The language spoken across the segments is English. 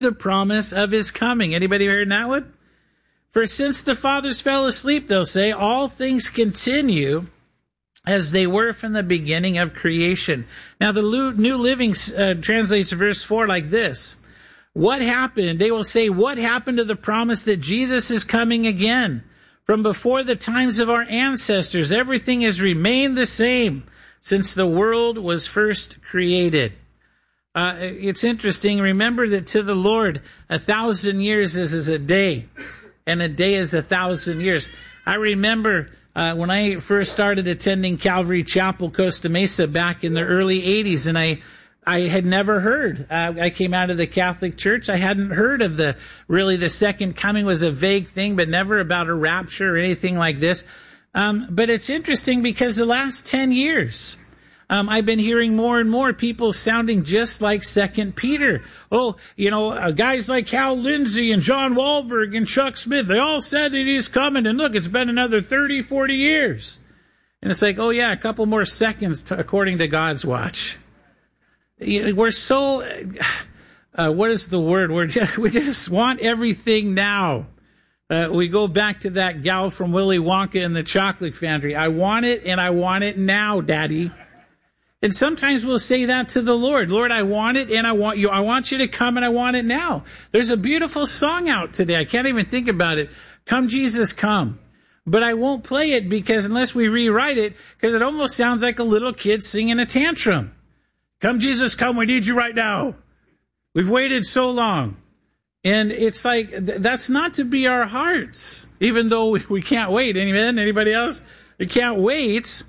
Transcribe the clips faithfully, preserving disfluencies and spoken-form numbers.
the promise of his coming. Anybody heard that one? For since the fathers fell asleep, they'll say, all things continue as they were from the beginning of creation. Now, the New Living uh, translates verse four like this. What happened? They will say, what happened to the promise that Jesus is coming again? From before the times of our ancestors, everything has remained the same since the world was first created. Uh, it's interesting. Remember that to the Lord, a thousand years is, is a day, and a day is a thousand years. I remember uh, when I first started attending Calvary Chapel, Costa Mesa, back in the early eighties, and I I had never heard. Uh, I came out of the Catholic Church. I hadn't heard of the, really the second coming was a vague thing, but never about a rapture or anything like this. Um, but it's interesting because the last ten years, um, I've been hearing more and more people sounding just like Second Peter. Oh, you know, uh, guys like Hal Lindsey and John Wahlberg and Chuck Smith, they all said that he's coming. And look, it's been another thirty, forty years. And it's like, oh yeah, a couple more seconds to, according to God's watch. We're so, uh, what is the word? We're just, we just want everything now. Uh, we go back to that gal from Willy Wonka in the Chocolate Factory. I want it, and I want it now, Daddy. And sometimes we'll say that to the Lord. Lord, I want it, and I want you. I want you to come, and I want it now. There's a beautiful song out today. I can't even think about it. Come, Jesus, come. But I won't play it because unless we rewrite it, because it almost sounds like a little kid singing a tantrum. Come, Jesus, come. We need you right now. We've waited so long. And it's like, that's not to be our hearts, even though we can't wait. Amen? Anybody else? We can't wait.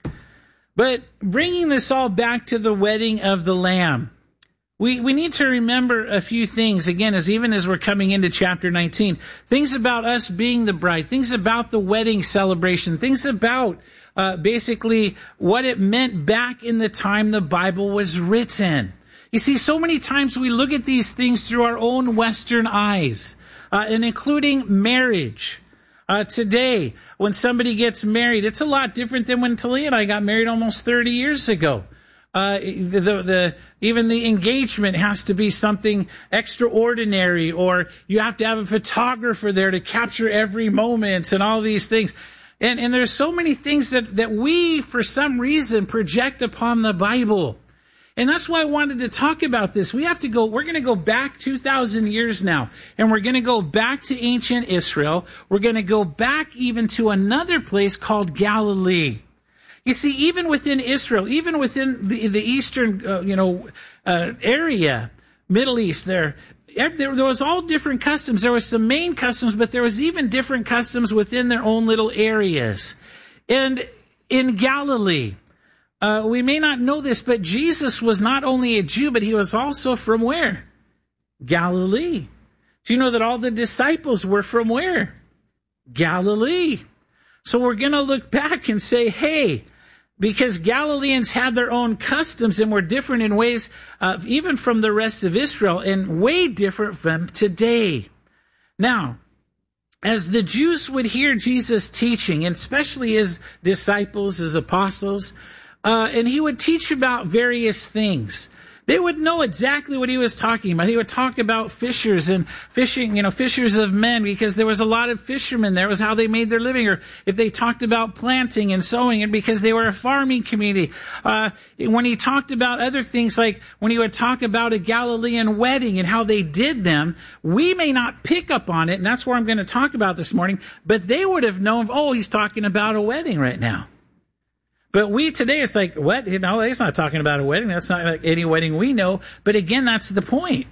But bringing this all back to the wedding of the Lamb, we, we need to remember a few things, again, as even as we're coming into chapter nineteen. Things about us being the bride, things about the wedding celebration, things about Uh, basically what it meant back in the time the Bible was written. You see, so many times we look at these things through our own Western eyes, uh, and including marriage. Uh, today, when somebody gets married, it's a lot different than when Talia and I got married almost thirty years ago. Uh, the, the, the, even the engagement has to be something extraordinary, or you have to have a photographer there to capture every moment and all these things. And, and there's so many things that, that we, for some reason, project upon the Bible. And that's why I wanted to talk about this. We have to go, we're going to go back two thousand years now. And we're going to go back to ancient Israel. We're going to go back even to another place called Galilee. You see, even within Israel, even within the, the eastern, uh, you know, uh, area, Middle East there, There, there was all different customs. There was some main customs, but there was even different customs within their own little areas. And in Galilee, uh, we may not know this, but Jesus was not only a Jew, but he was also from where? Galilee. Do you know that all the disciples were from where? Galilee. So we're going to look back and say, hey, because Galileans had their own customs and were different in ways, uh, even from the rest of Israel, and way different from today. Now, as the Jews would hear Jesus teaching, and especially his disciples, his apostles, uh, and he would teach about various things, they would know exactly what he was talking about. He would talk about fishers and fishing, you know, fishers of men, because there was a lot of fishermen. There was how they made their living. Or if they talked about planting and sowing, and because they were a farming community. Uh, when he talked about other things, like when he would talk about a Galilean wedding and how they did them, we may not pick up on it, and that's what I'm going to talk about this morning, but they would have known, oh, he's talking about a wedding right now. But we today, it's like, what? You know, he's not talking about a wedding. That's not like any wedding we know. But again, that's the point.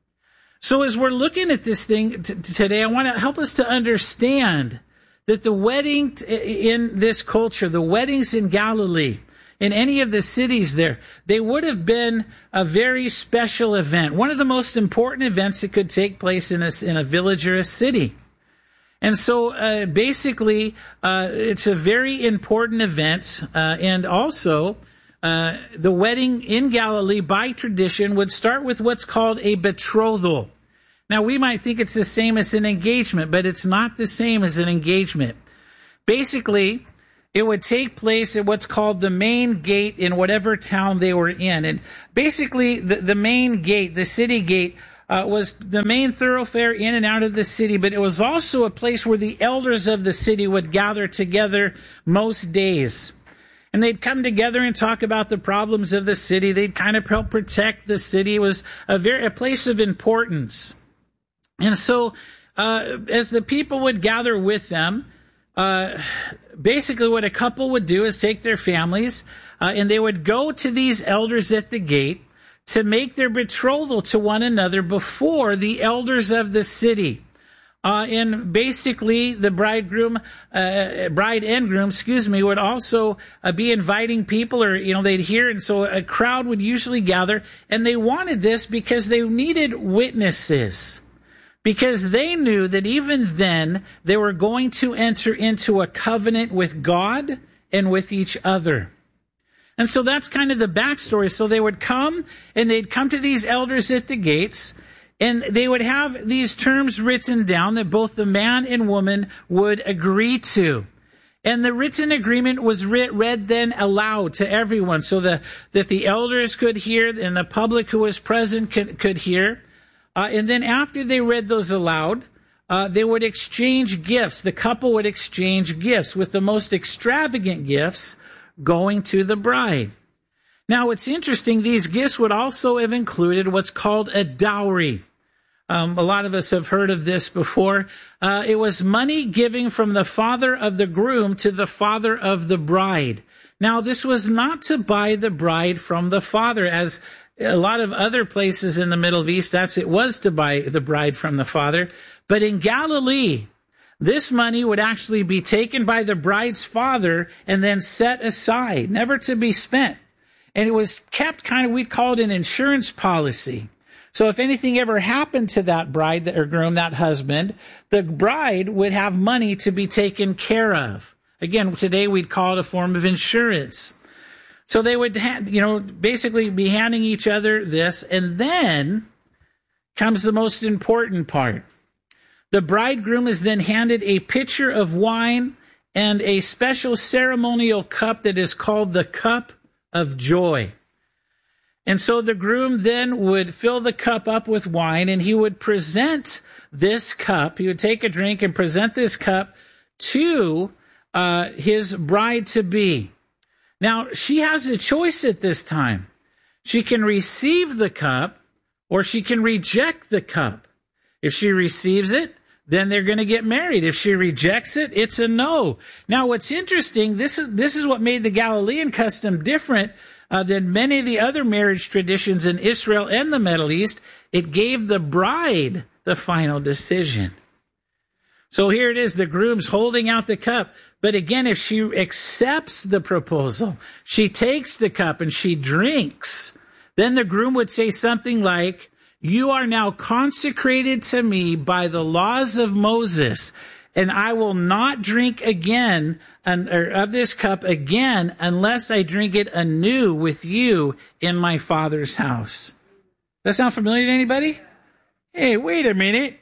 So as we're looking at this thing t- today, I want to help us to understand that the wedding t- in this culture, the weddings in Galilee, in any of the cities there, they would have been a very special event. One of the most important events that could take place in a, in a village or a city. And so uh, basically, uh, it's a very important event. Uh, and also, uh, the wedding in Galilee, by tradition, would start with what's called a betrothal. Now, we might think it's the same as an engagement, but it's not the same as an engagement. Basically, it would take place at what's called the main gate in whatever town they were in. And basically, the, the main gate, the city gate, uh, was the main thoroughfare in and out of the city, but it was also a place where the elders of the city would gather together most days. And they'd come together and talk about the problems of the city. They'd kind of help protect the city. It was a very a place of importance. And so uh, as the people would gather with them, uh, basically what a couple would do is take their families uh, and they would go to these elders at the gate to make their betrothal to one another before the elders of the city. Uh, and basically the bridegroom, uh, bride and groom, excuse me, would also uh, be inviting people, or, you know, they'd hear. And so a crowd would usually gather, and they wanted this because they needed witnesses, because they knew that even then they were going to enter into a covenant with God and with each other. And so that's kind of the backstory. So they would come and they'd come to these elders at the gates, and they would have these terms written down that both the man and woman would agree to. And the written agreement was read, read then aloud to everyone so the, that the elders could hear and the public who was present could, could hear. Uh, and then after they read those aloud, uh, they would exchange gifts. The couple would exchange gifts, with the most extravagant gifts going to the bride. Now, it's interesting, these gifts would also have included what's called a dowry. Um, a lot of us have heard of this before. Uh, it was money giving from the father of the groom to the father of the bride. Now, this was not to buy the bride from the father, as a lot of other places in the Middle East, that's it was to buy the bride from the father. But in Galilee, this money would actually be taken by the bride's father and then set aside, never to be spent. And it was kept kind of, we'd call it an insurance policy. So if anything ever happened to that bride or groom, that husband, the bride would have money to be taken care of. Again, today we'd call it a form of insurance. So they would, ha- you know, basically be handing each other this. And then comes the most important part. The bridegroom is then handed a pitcher of wine and a special ceremonial cup that is called the cup of joy. And so the groom then would fill the cup up with wine, and he would present this cup. He would take a drink and present this cup to uh, his bride-to-be. Now, she has a choice at this time. She can receive the cup, or she can reject the cup. If she receives it, then they're going to get married. If she rejects it, it's a no. Now, what's interesting, this is this is what made the Galilean custom different uh, than many of the other marriage traditions in Israel and the Middle East. It gave the bride the final decision. So here it is, the groom's holding out the cup. But again, if she accepts the proposal, she takes the cup and she drinks, then the groom would say something like, "You are now consecrated to me by the laws of Moses, and I will not drink again un, or of this cup again unless I drink it anew with you in my Father's house." That sound familiar to anybody? Hey, wait a minute.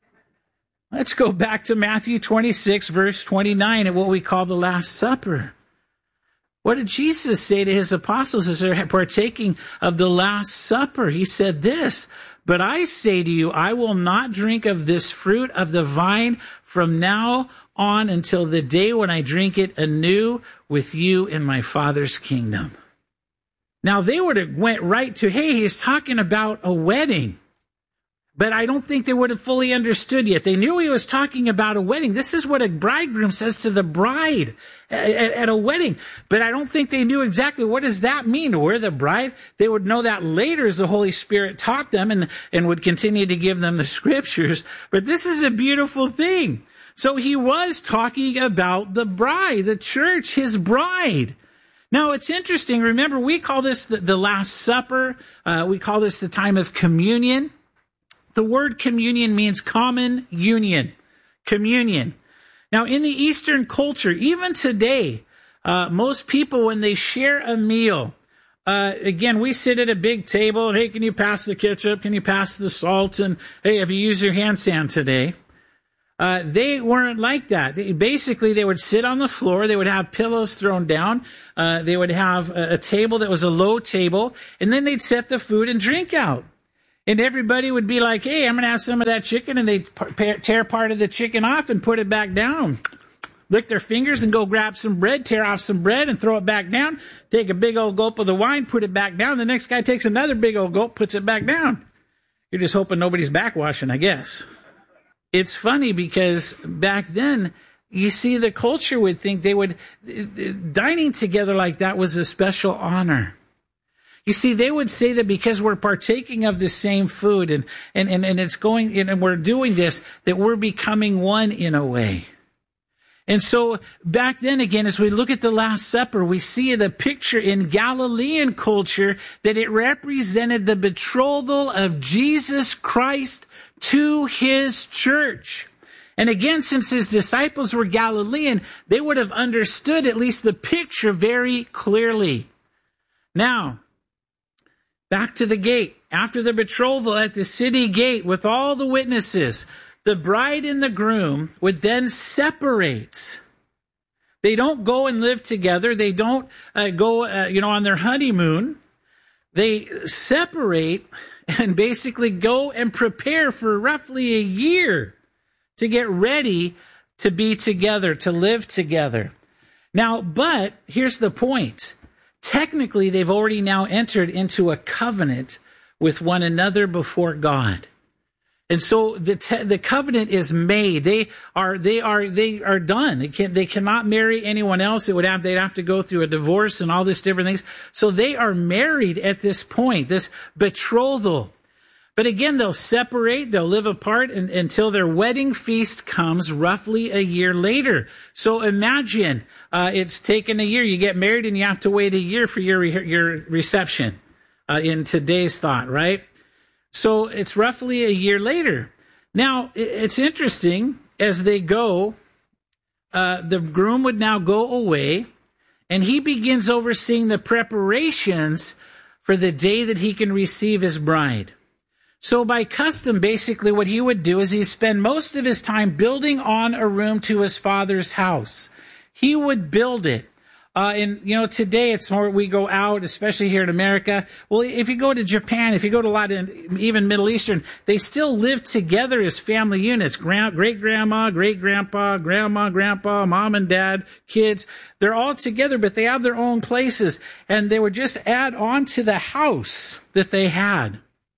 Let's go back to Matthew twenty-six, verse twenty-nine, at what we call the Last Supper. What did Jesus say to his apostles as they're partaking of the Last Supper? He said this, "But I say to you, I will not drink of this fruit of the vine from now on until the day when I drink it anew with you in my Father's kingdom." Now, they would have went right to, hey, he's talking about a wedding. But I don't think they would have fully understood yet. They knew he was talking about a wedding. This is what a bridegroom says to the bride at, at a wedding. But I don't think they knew exactly what does that mean. We're the bride. They would know that later as the Holy Spirit taught them and, and would continue to give them the scriptures. But this is a beautiful thing. So he was talking about the bride, the church, his bride. Now, it's interesting. Remember, we call this the, the Last Supper. Uh, we call this the time of communion. The word communion means common union, communion. Now, in the Eastern culture, even today, uh, most people, when they share a meal, uh, again, we sit at a big table, and hey, can you pass the ketchup? Can you pass the salt? And hey, have you used your hand sand today? Uh, they weren't like that. They, basically, they would sit on the floor. They would have pillows thrown down. Uh, they would have a, a table that was a low table, and then they'd set the food and drink out. And everybody would be like, hey, I'm going to have some of that chicken. And they'd tear part of the chicken off and put it back down. Lick their fingers and go grab some bread, tear off some bread and throw it back down. Take a big old gulp of the wine, put it back down. The next guy takes another big old gulp, puts it back down. You're just hoping nobody's backwashing, I guess. It's funny because back then, you see, the culture would think they would, dining together like that was a special honor. You see, they would say that because we're partaking of the same food and, and, and, and it's going, and we're doing this, that we're becoming one in a way. And so back then, again, as we look at the Last Supper, we see the picture in Galilean culture that it represented the betrothal of Jesus Christ to his church. And again, since his disciples were Galilean, they would have understood at least the picture very clearly. Now, back to the gate. After the betrothal at the city gate with all the witnesses, the bride and the groom would then separate. They don't go and live together. They don't uh, go, uh, you know, on their honeymoon. They separate and basically go and prepare for roughly a year to get ready to be together, to live together. Now, but here's the point. Technically, they've already now entered into a covenant with one another before God. And so the te- the covenant is made. They are they are they are done. They can they cannot marry anyone else. It would have they'd have to go through a divorce and all these different things. So they are married at this point, this betrothal. But again, they'll separate, they'll live apart and, until their wedding feast comes roughly a year later. So imagine, uh, it's taken a year. You get married and you have to wait a year for your, your reception, uh, in today's thought, right? So it's roughly a year later. Now, it's interesting, as they go, uh, the groom would now go away and he begins overseeing the preparations for the day that he can receive his bride. So by custom, basically what he would do is he'd spend most of his time building on a room to his father's house. He would build it. Uh, and, you know, today it's more, we go out, especially here in America. Well, if you go to Japan, if you go to a lot of, even Middle Eastern, they still live together as family units. Grand, great-grandma, great-grandpa, grandma, grandpa, mom and dad, kids. They're all together, but they have their own places. And they would just add on to the house that they had.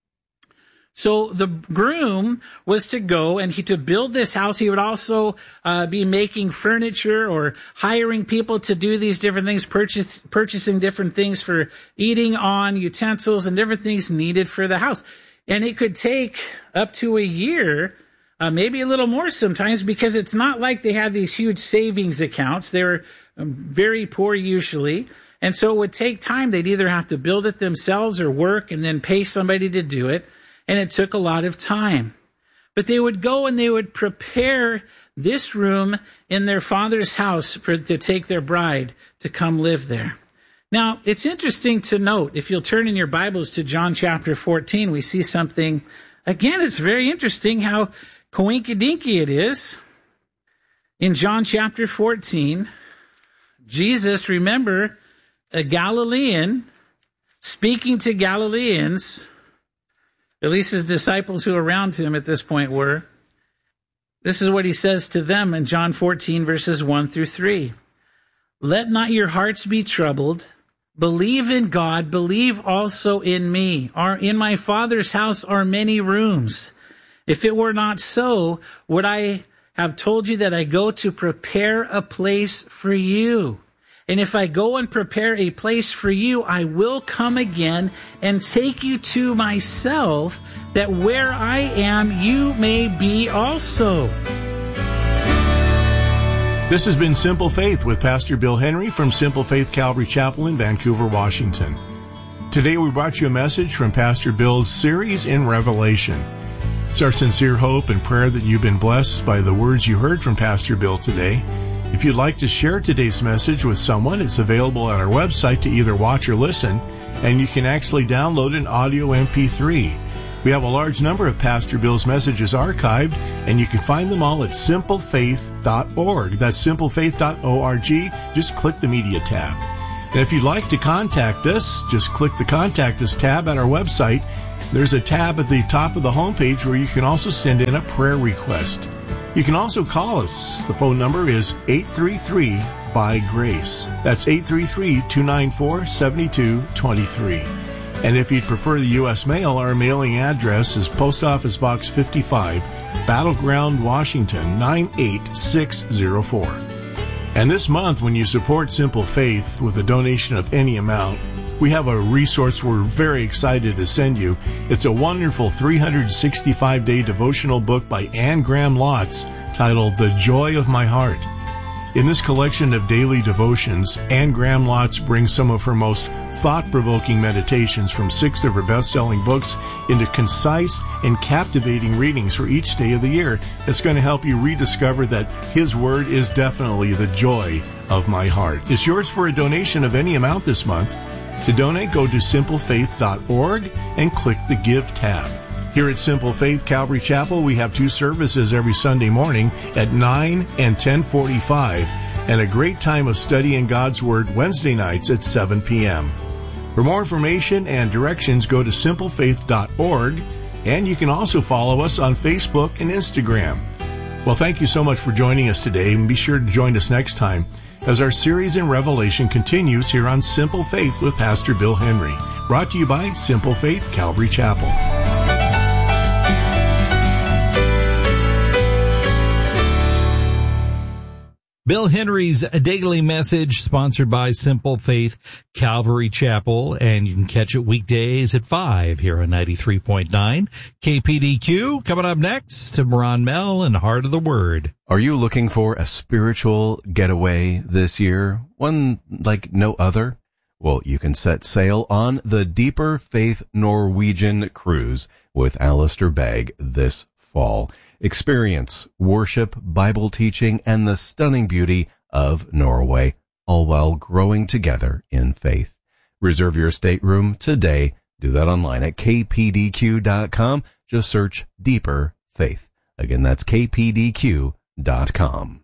So the groom was to go and he to build this house. He would also uh, be making furniture or hiring people to do these different things, purchase, purchasing different things for eating on, utensils and different things needed for the house. And it could take up to a year, uh, maybe a little more sometimes, because it's not like they had these huge savings accounts. They were um, very poor usually. And so it would take time. They'd either have to build it themselves or work and then pay somebody to do it. And it took a lot of time. But they would go and they would prepare this room in their father's house for to take their bride to come live there. Now, it's interesting to note, if you'll turn in your Bibles to John chapter fourteen, we see something, again, it's very interesting how coinkydinky it is. In John chapter fourteen, Jesus, remember, a Galilean, speaking to Galileans, at least his disciples who around him at this point were. This is what he says to them in John fourteen, verses one through three. Let not your hearts be troubled. Believe in God. Believe also in me. Our, in my Father's house are many rooms. If it were not so, would I have told you that I go to prepare a place for you? And if I go and prepare a place for you, I will come again and take you to myself, that where I am, you may be also. This has been Simple Faith with Pastor Bill Henry from Simple Faith Calvary Chapel in Vancouver, Washington. Today we brought you a message from Pastor Bill's series in Revelation. It's our sincere hope and prayer that you've been blessed by the words you heard from Pastor Bill today. If you'd like to share today's message with someone, it's available at our website to either watch or listen, and you can actually download an audio M P three. We have a large number of Pastor Bill's messages archived, and you can find them all at simple faith dot org. That's simple faith dot org. Just click the Media tab. And if you'd like to contact us, just click the Contact Us tab at our website, There's a tab at the top of the homepage where you can also send in a prayer request. You can also call us. The phone number is eight three three, B Y, GRACE. That's eight three three, two nine four, seven two two three. And if you'd prefer the U S mail, our mailing address is Post Office Box fifty-five, Battleground, Washington, nine eight six zero four. And this month, when you support Simple Faith with a donation of any amount, we have a resource we're very excited to send you. It's a wonderful three hundred sixty-five day devotional book by Anne Graham Lotz titled The Joy of My Heart. In this collection of daily devotions, Anne Graham Lotz brings some of her most thought-provoking meditations from six of her best-selling books into concise and captivating readings for each day of the year that's going to help you rediscover that His Word is definitely the joy of my heart. It's yours for a donation of any amount this month. To donate, go to simple faith dot org and click the Give tab. Here at Simple Faith Calvary Chapel, we have two services every Sunday morning at nine and ten forty-five, and a great time of studying God's Word Wednesday nights at seven p.m. For more information and directions, go to simple faith dot org, and you can also follow us on Facebook and Instagram. Well, thank you so much for joining us today, and be sure to join us next time as our series in Revelation continues here on Simple Faith with Pastor Bill Henry, brought to you by Simple Faith Calvary Chapel. Bill Henry's Daily Message, sponsored by Simple Faith Calvary Chapel, and you can catch it weekdays at five here on ninety-three point nine K P D Q. Coming up next, Ron Mell and Heart of the Word. Are you looking for a spiritual getaway this year? One like no other? Well, you can set sail on the Deeper Faith Norwegian Cruise with Alistair Begg this fall. Experience worship, Bible teaching, and the stunning beauty of Norway, all while growing together in faith. Reserve your stateroom today. Do that online at k p d q dot com. Just search Deeper Faith. Again, that's k p d q dot com.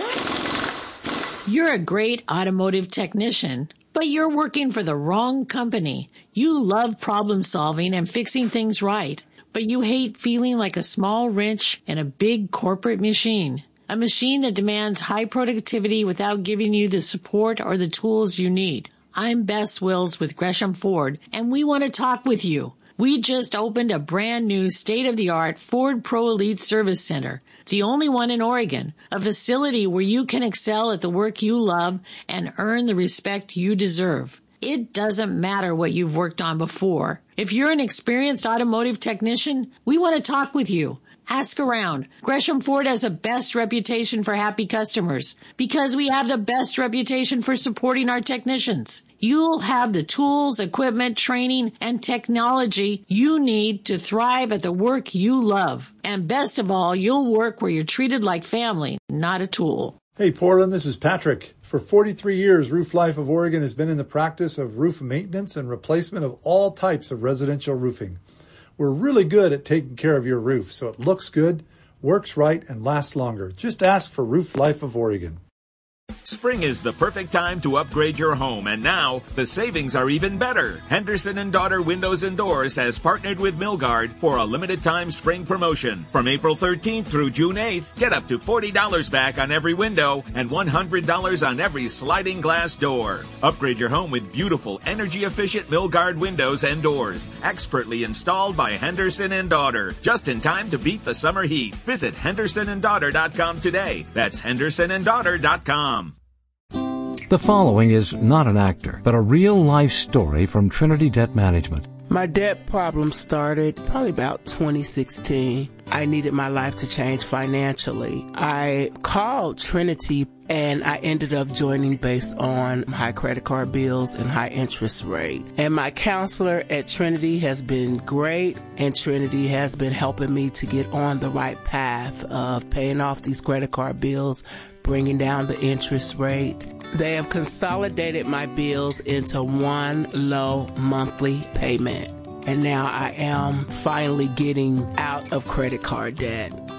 You're a great automotive technician, but you're working for the wrong company. You love problem solving and fixing things right, but you hate feeling like a small wrench in a big corporate machine. A machine that demands high productivity without giving you the support or the tools you need. I'm Bess Wills with Gresham Ford, and we want to talk with you. We just opened a brand new state-of-the-art Ford Pro Elite Service Center, the only one in Oregon, a facility where you can excel at the work you love and earn the respect you deserve. It doesn't matter what you've worked on before. If you're an experienced automotive technician, we want to talk with you. Ask around. Gresham Ford has the best reputation for happy customers because we have the best reputation for supporting our technicians. You'll have the tools, equipment, training, and technology you need to thrive at the work you love. And best of all, you'll work where you're treated like family, not a tool. Hey, Portland, this is Patrick. For forty-three years, Roof Life of Oregon has been in the practice of roof maintenance and replacement of all types of residential roofing. We're really good at taking care of your roof so it looks good, works right, and lasts longer. Just ask for Roof Life of Oregon. Spring is the perfect time to upgrade your home, and now the savings are even better. Henderson and Daughter Windows and Doors has partnered with Milgard for a limited-time spring promotion. From April thirteenth through June eighth, get up to forty dollars back on every window and one hundred dollars on every sliding glass door. Upgrade your home with beautiful, energy-efficient Milgard windows and doors, expertly installed by Henderson and Daughter, just in time to beat the summer heat. Visit henderson and daughter dot com today. That's henderson and daughter dot com. The following is not an actor, but a real-life story from Trinity Debt Management. My debt problem started probably about twenty sixteen. I needed my life to change financially. I called Trinity and I ended up joining based on high credit card bills and high interest rate. And my counselor at Trinity has been great, and Trinity has been helping me to get on the right path of paying off these credit card bills, bringing down the interest rate. They have consolidated my bills into one low monthly payment. And now I am finally getting out of credit card debt.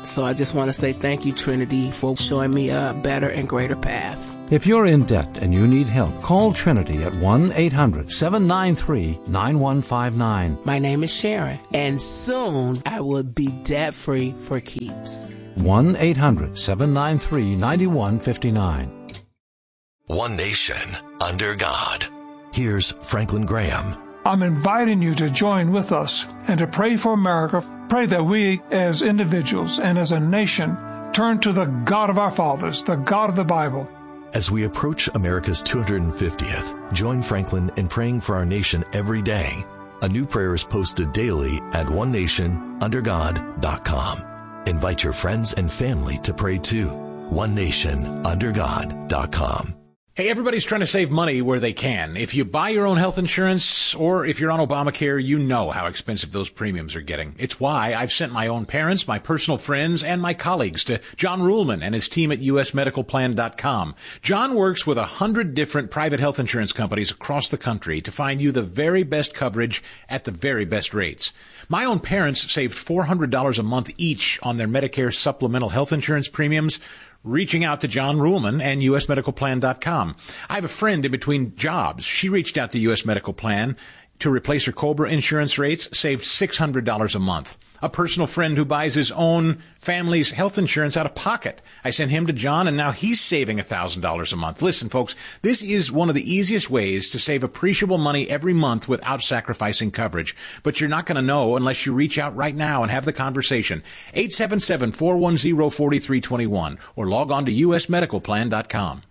So I just want to say thank you, Trinity, for showing me a better and greater path. If you're in debt and you need help, call Trinity at one eight hundred seven nine three nine one five nine. My name is Sharon, and soon I will be debt-free for keeps. one eight hundred seven nine three nine one five nine. One nation under God. Here's Franklin Graham. I'm inviting you to join with us and to pray for America. Pray that we as individuals and as a nation turn to the God of our fathers, the God of the Bible. As we approach America's two hundred fiftieth, join Franklin in praying for our nation every day. A new prayer is posted daily at one nation under god dot com. Invite your friends and family to pray too. one nation under god dot com. Hey, everybody's trying to save money where they can. If you buy your own health insurance or if you're on Obamacare, you know how expensive those premiums are getting. It's why I've sent my own parents, my personal friends, and my colleagues to John Ruhlman and his team at U S medical plan dot com. John works with a hundred different private health insurance companies across the country to find you the very best coverage at the very best rates. My own parents saved four hundred dollars a month each on their Medicare supplemental health insurance premiums, reaching out to John Ruhlman and U S medical plan dot com. I have a friend in between jobs. She reached out to U S Medical Plan to replace her COBRA insurance rates, saved six hundred dollars a month. A personal friend who buys his own family's health insurance out of pocket. I sent him to John, and now he's saving one thousand dollars a month. Listen, folks, this is one of the easiest ways to save appreciable money every month without sacrificing coverage. But you're not going to know unless you reach out right now and have the conversation. eight seven seven, four one zero, four three two one or log on to U S medical plan dot com.